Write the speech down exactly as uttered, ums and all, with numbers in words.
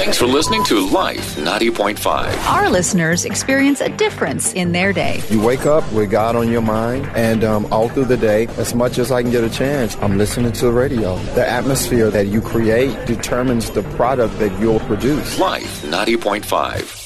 Thanks for listening to Life ninety point five. Our listeners experience a difference in their day. You wake up with God on your mind, and um, all through the day, as much as I can get a chance, I'm listening to the radio. The atmosphere that you create determines the product that you'll produce. Life ninety point five.